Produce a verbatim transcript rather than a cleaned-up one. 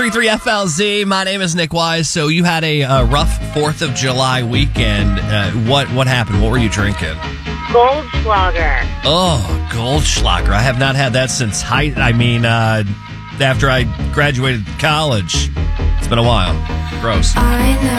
three F L Z. My name is Nick Wise. So you had a uh, rough fourth of July weekend. Uh, what what happened? What were you drinking? Goldschlager. Oh, Goldschlager. I have not had that since high. I mean, uh, after I graduated college. It's been a while. Gross. I know.